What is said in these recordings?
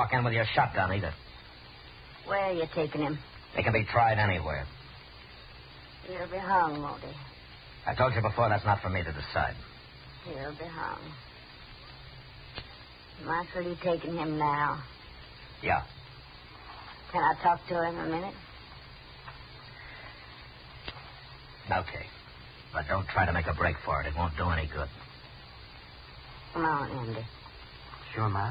walk in with your shotgun either. Where are you taking him? They can be tried anywhere. He'll be hung, won't he? I told you before that's not for me to decide. He'll be hung. Marshal, you taking him now? Yeah. Can I talk to him a minute? Okay. But don't try to make a break for it. It won't do any good. Come on, Andy. Sure, Ma.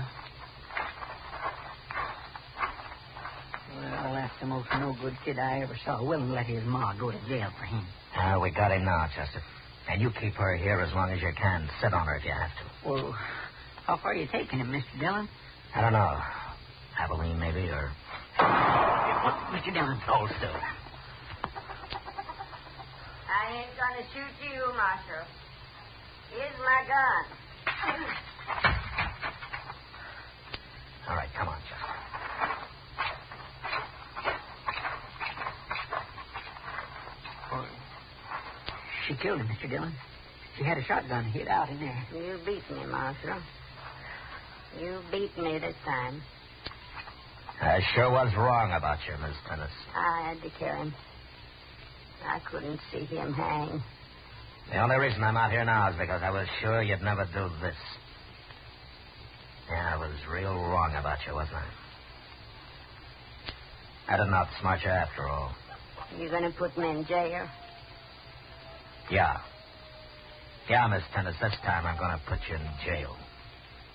Well, that's the most no-good kid I ever saw. Willing to let his ma go to jail for him. We got him now, Chester. And you keep her here as long as you can. Sit on her if you have to. Well, how far are you taking him, Mr. Dillon? I don't know. Abilene, maybe, or... Mr. Dillon. Hold still. I ain't gonna shoot you, Marshal. Here's my gun. All right, come on, Chester. She killed him, Mr. Dillon. She had a shotgun hid out in there. You beat me, Marshal. You beat me this time. I sure was wrong about you, Miss Dennis. I had to kill him. I couldn't see him hang. The only reason I'm out here now is because I was sure you'd never do this. Yeah, I was real wrong about you, wasn't I? I didn't outsmart you after all. You gonna put me in jail? Yeah. Yeah, Miss Tennis, this time I'm going to put you in jail.